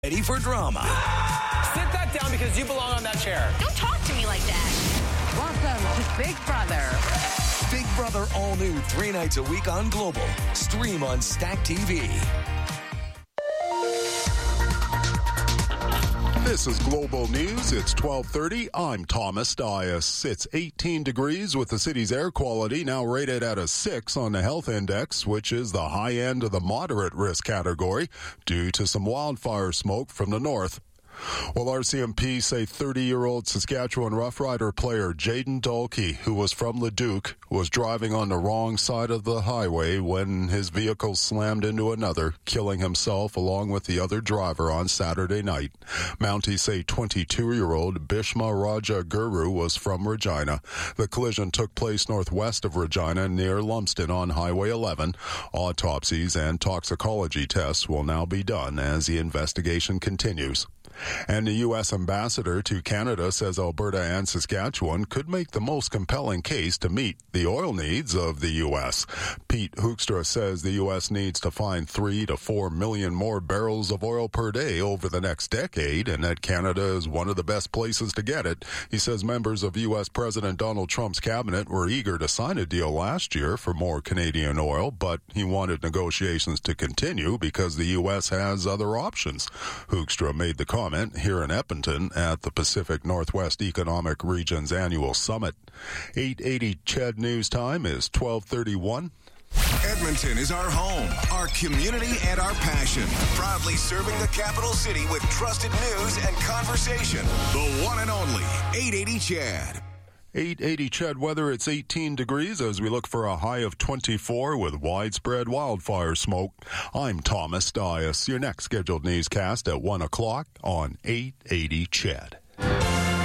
Ready for drama. Sit that down because you belong on that chair. Don't talk to me like that. Welcome to Big Brother. Big Brother all new 3 nights a week on Global. Stream on Stack TV. This is Global News. It's 12:30. I'm Thomas Dias. It's 18 degrees with the city's air quality now rated at a 6 on the health index, which is the high end of the moderate risk category due to some wildfire smoke from the north. Well, RCMP say 30-year-old Saskatchewan Rough Rider player Jaden Dalkey, who was from Leduc, was driving on the wrong side of the highway when his vehicle slammed into another, killing himself along with the other driver on Saturday night. Mounties say 22-year-old Bhishma Raja Guru was from Regina. The collision took place northwest of Regina near Lumsden on Highway 11. Autopsies and toxicology tests will now be done as the investigation continues. And the U.S. ambassador to Canada says Alberta and Saskatchewan could make the most compelling case to meet the oil needs of the U.S. Pete Hoekstra says the U.S. needs to find 3 to 4 million more barrels of oil per day over the next decade, and that Canada is one of the best places to get it. He says members of U.S. President Donald Trump's cabinet were eager to sign a deal last year for more Canadian oil, but he wanted negotiations to continue because the U.S. has other options. Hoekstra made the comment here in Edmonton at the Pacific Northwest Economic Region's annual summit. 8:80 CHED News Time is 12:31. Edmonton is our home, our community, and our passion. Proudly serving the capital city with trusted news and conversation. The one and only 880 CHED. 880 CHED weather, it's 18 degrees as we look for a high of 24 with widespread wildfire smoke. I'm Thomas Dias. Your next scheduled newscast at 1 o'clock on 880 CHED.